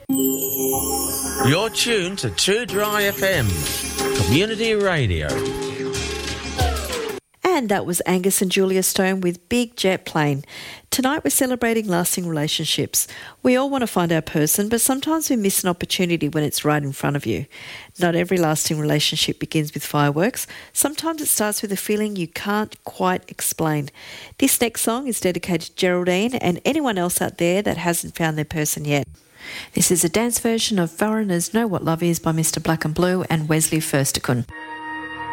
You're tuned to 2 Dry FM, community radio. And that was Angus and Julia Stone with Big Jet Plane. Tonight we're celebrating lasting relationships. We all want to find our person, but sometimes we miss an opportunity when it's right in front of you. Not every lasting relationship begins with fireworks. Sometimes it starts with a feeling you can't quite explain. This next song is dedicated to Geraldine and anyone else out there that hasn't found their person yet. This is a dance version of Foreigners Know What Love Is by Mr. Black and Blue and Wesley Firstikun.